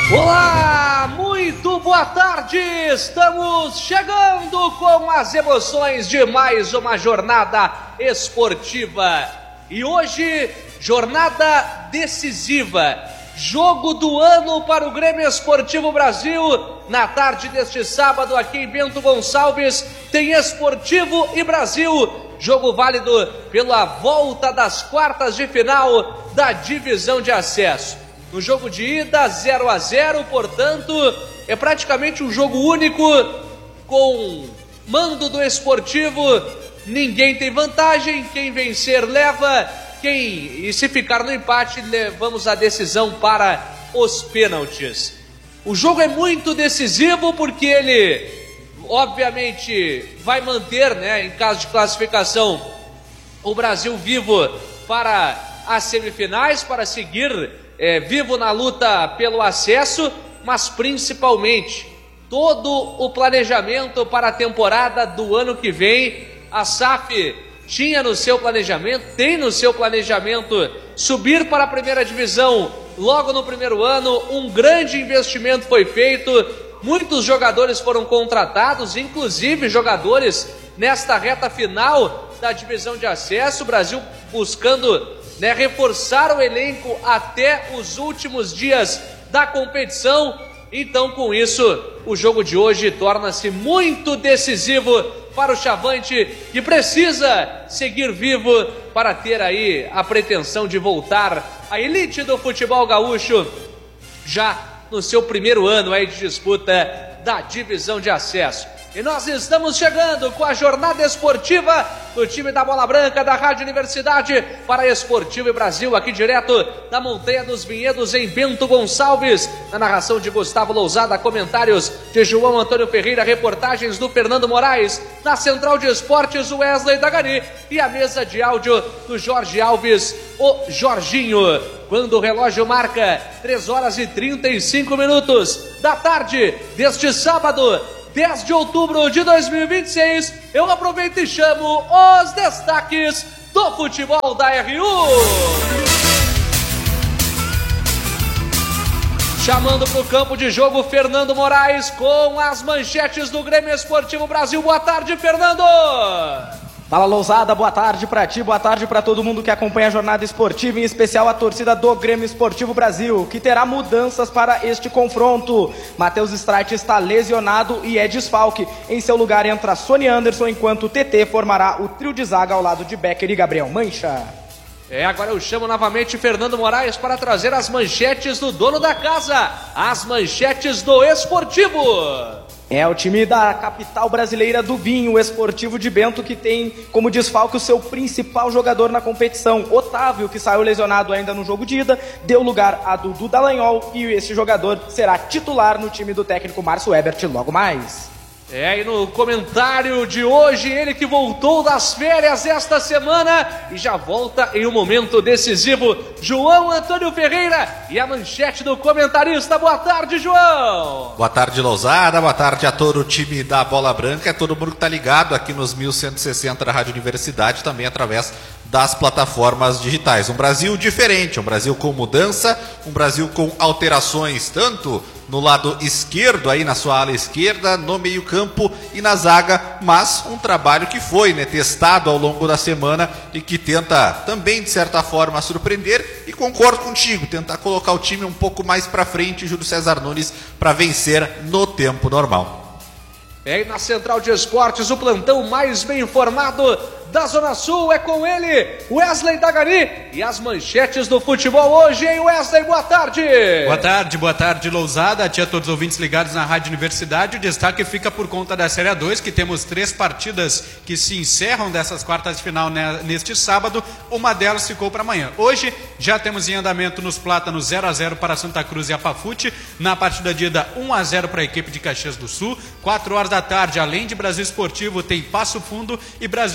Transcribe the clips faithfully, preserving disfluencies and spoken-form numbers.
Olá, muito boa tarde! Estamos chegando com as emoções de mais uma jornada esportiva. E hoje, jornada decisiva. Jogo do ano para o Grêmio Esportivo Brasil. Na tarde deste sábado, aqui em Bento Gonçalves, tem Esportivo e Brasil. Jogo válido pela volta das quartas de final da divisão de acesso. No jogo de ida, zero a zero, portanto, é praticamente um jogo único, com mando do Esportivo, ninguém tem vantagem, quem vencer leva, quem, e se ficar no empate, levamos a decisão para os pênaltis. O jogo é muito decisivo porque ele, obviamente, vai manter, né, em caso de classificação, o Brasil vivo para as semifinais, para seguir É, vivo na luta pelo acesso, mas principalmente todo o planejamento para a temporada do ano que vem. A S A F tinha no seu planejamento, tem no seu planejamento subir para a primeira divisão logo no primeiro ano. Um grande investimento foi feito, muitos jogadores foram contratados, inclusive jogadores nesta reta final da divisão de acesso. O Brasil buscando, né, reforçar o elenco até os últimos dias da competição. Então, com isso, o jogo de hoje torna-se muito decisivo para o Chavante, que precisa seguir vivo para ter aí a pretensão de voltar à elite do futebol gaúcho já no seu primeiro ano aí de disputa da divisão de acesso. E nós estamos chegando com a jornada esportiva do time da Bola Branca da Rádio Universidade para Esportivo e Brasil, aqui direto da Montanha dos Vinhedos, em Bento Gonçalves, na narração de Gustavo Lousada, comentários de João Antônio Ferreira, reportagens do Fernando Moraes, na central de esportes, o Wesley Dagani, e a mesa de áudio do Jorge Alves, o Jorginho. Quando o relógio marca três horas e trinta e cinco minutos da tarde deste sábado, dez de outubro de dois mil e vinte e seis, eu aproveito e chamo os destaques do futebol da R U. Chamando para o campo de jogo Fernando Moraes com as manchetes do Grêmio Esportivo Brasil. Boa tarde, Fernando! Fala, Lousada, boa tarde pra ti, boa tarde pra todo mundo que acompanha a jornada esportiva, em especial a torcida do Grêmio Esportivo Brasil, que terá mudanças para este confronto. Matheus Streit está lesionado e é desfalque. Em seu lugar entra Sony Anderson, enquanto o T T formará o trio de zaga ao lado de Becker e Gabriel Mancha. É, agora eu chamo novamente Fernando Moraes para trazer as manchetes do dono da casa, as manchetes do Esportivo. É o time da capital brasileira do vinho, o Esportivo de Bento, que tem como desfalque o seu principal jogador na competição, Otávio, que saiu lesionado ainda no jogo de ida, deu lugar a Dudu Dallagnol, e esse jogador será titular no time do técnico Márcio Ebert logo mais. É, e no comentário de hoje, ele que voltou das férias esta semana e já volta em um momento decisivo, João Antônio Ferreira, e a manchete do comentarista. Boa tarde, João! Boa tarde, Lousada, boa tarde a todo o time da Bola Branca, todo mundo que está ligado aqui nos mil cento e sessenta da Rádio Universidade, também através das plataformas digitais. Um Brasil diferente, um Brasil com mudança, um Brasil com alterações, tanto no lado esquerdo, aí na sua ala esquerda, no meio campo e na zaga, mas um trabalho que foi, né, testado ao longo da semana e que tenta também, de certa forma, surpreender, e concordo contigo, tentar colocar o time um pouco mais para frente, Júlio César Nunes, para vencer no tempo normal. É, e na Central de Esportes, o plantão mais bem informado da Zona Sul é com ele, Wesley Dagani, e as manchetes do futebol hoje, hein, Wesley? Boa tarde! Boa tarde, boa tarde, Lousada, a ti a todos os ouvintes ligados na Rádio Universidade. O destaque fica por conta da Série A dois, que temos três partidas que se encerram dessas quartas de final neste sábado, uma delas ficou para amanhã. Hoje já temos em andamento nos Plátanos zero a zero para Santa Cruz e Apafute, na partida de ida um a zero para a equipe de Caxias do Sul. Quatro horas da tarde, além de Brasil Esportivo, tem Passo Fundo e Brasil de Farroupilha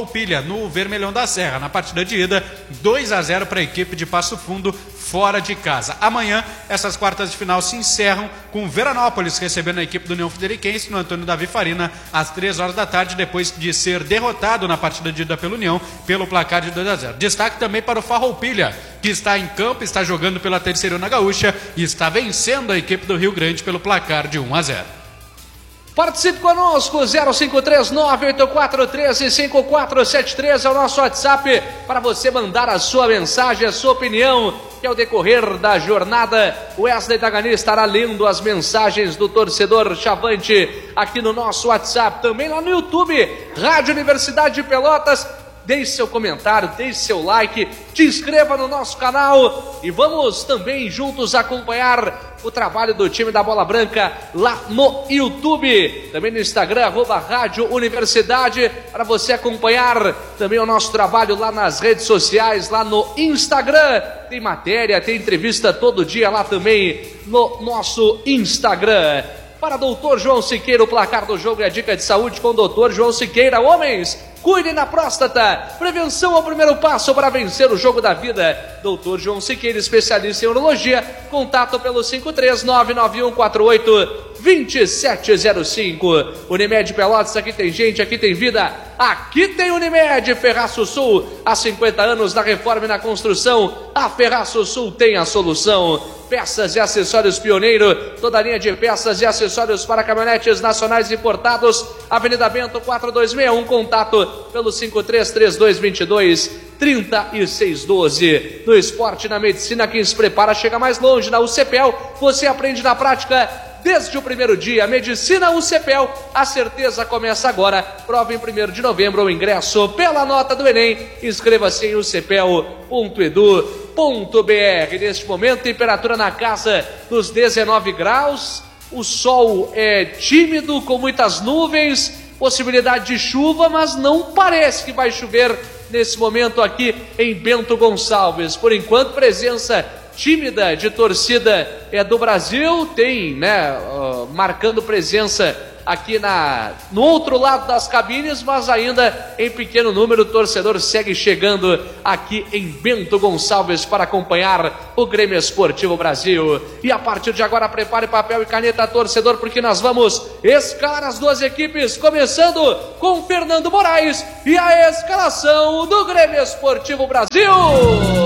Farroupilha, no Vermelhão da Serra. Na partida de ida, dois a zero para a equipe de Passo Fundo, fora de casa. Amanhã, essas quartas de final se encerram com Veranópolis recebendo a equipe do União Frederiquense no Antônio Davi Farina às três horas da tarde, depois de ser derrotado na partida de ida pela União pelo placar de dois a zero. Destaque também para o Farroupilha, que está em campo, está jogando pela Terceirona Gaúcha e está vencendo a equipe do Rio Grande pelo placar de um a zero. Participe conosco, zero cinco três nove oito quatro um três cinco quatro sete três é o nosso WhatsApp para você mandar a sua mensagem, a sua opinião, que ao decorrer da jornada, o Wesley Dagani estará lendo as mensagens do torcedor Chavante aqui no nosso WhatsApp, também lá no YouTube, Rádio Universidade de Pelotas. Deixe seu comentário, deixe seu like, te inscreva no nosso canal e vamos também juntos acompanhar o trabalho do time da Bola Branca lá no YouTube, também no Instagram, arroba Rádio Universidade, para você acompanhar também o nosso trabalho lá nas redes sociais, lá no Instagram. Tem matéria, tem entrevista todo dia lá também no nosso Instagram. Para doutor João Siqueira, o placar do jogo e a dica de saúde com o doutor João Siqueira. Homens, cuidem da próstata. Prevenção é o primeiro passo para vencer o jogo da vida. doutor João Siqueira, especialista em urologia. Contato pelo cinco três nove nove um quatro oito dois sete zero cinco. Unimed Pelotas, aqui tem gente, aqui tem vida. Aqui tem Unimed. Ferraço Sul, há cinquenta anos na reforma e na construção. A Ferraço Sul tem a solução. Peças e acessórios Pioneiro, toda a linha de peças e acessórios para caminhonetes nacionais importados. Avenida Bento quatrocentos e sessenta e um, contato pelo cinco três três dois dois dois três seis um dois. No esporte e na medicina, quem se prepara chega mais longe. Na U C P E L, você aprende na prática desde o primeiro dia. Medicina U C P E L, a certeza começa agora. Prova em primeiro de novembro, o ingresso pela nota do Enem. Inscreva-se em u c p e l ponto e d u ponto b r. Neste momento, temperatura na casa dos dezenove graus. O sol é tímido, com muitas nuvens, possibilidade de chuva, mas não parece que vai chover nesse momento aqui em Bento Gonçalves. Por enquanto, presença tímida de torcida é do Brasil, tem, né, uh, marcando presença aqui na, no outro lado das cabines, mas ainda em pequeno número. O torcedor segue chegando aqui em Bento Gonçalves para acompanhar o Grêmio Esportivo Brasil. E a partir de agora, prepare papel e caneta, torcedor, porque nós vamos escalar as duas equipes, começando com Fernando Moraes e a escalação do Grêmio Esportivo Brasil.